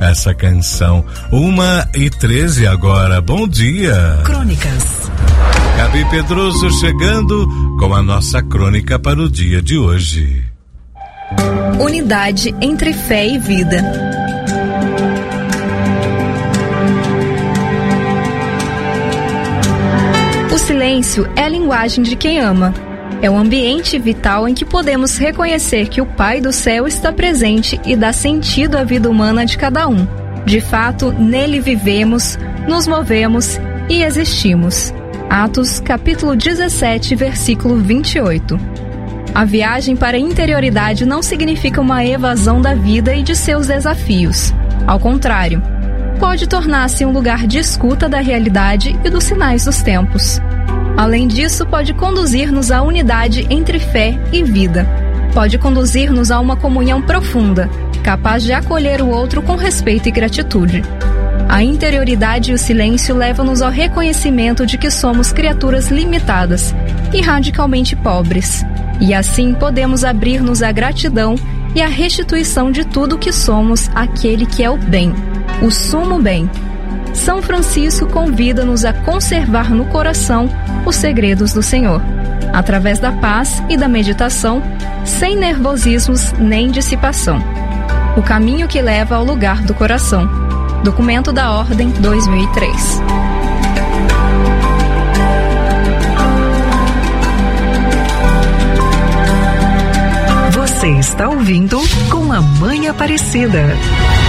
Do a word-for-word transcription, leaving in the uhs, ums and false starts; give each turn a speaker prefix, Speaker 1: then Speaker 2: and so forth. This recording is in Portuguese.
Speaker 1: essa canção. Uma e treze agora, bom dia.
Speaker 2: Crônicas.
Speaker 1: Gabi Pedroso chegando com a nossa crônica para o dia de hoje.
Speaker 3: Unidade entre fé e vida. O silêncio é a linguagem de quem ama. É o ambiente vital em que podemos reconhecer que o Pai do Céu está presente e dá sentido à vida humana de cada um. De fato, nele vivemos, nos movemos e existimos. Atos, capítulo dezessete, versículo vinte e oito. A viagem para a interioridade não significa uma evasão da vida e de seus desafios. Ao contrário, pode tornar-se um lugar de escuta da realidade e dos sinais dos tempos. Além disso, pode conduzir-nos à unidade entre fé e vida. Pode conduzir-nos a uma comunhão profunda, capaz de acolher o outro com respeito e gratitude. A interioridade e o silêncio levam-nos ao reconhecimento de que somos criaturas limitadas e radicalmente pobres. E assim podemos abrir-nos à gratidão e à restituição de tudo o que somos àquele que é o bem, o sumo bem. São Francisco convida-nos a conservar no coração os segredos do Senhor, através da paz e da meditação, sem nervosismos nem dissipação. O caminho que leva ao lugar do coração. Documento da Ordem dois mil e três.
Speaker 2: Você está ouvindo Com a Mãe Aparecida.